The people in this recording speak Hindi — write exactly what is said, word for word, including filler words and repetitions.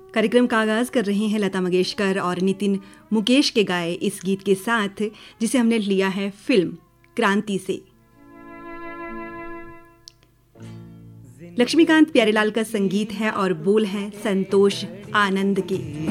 कार्यक्रम का आगाज कर रहे हैं लता मंगेशकर और नितिन मुकेश के गाए इस गीत के साथ, जिसे हमने लिया है फिल्म क्रांति से। लक्ष्मीकांत प्यारेलाल का संगीत है और बोल है संतोष आनंद के।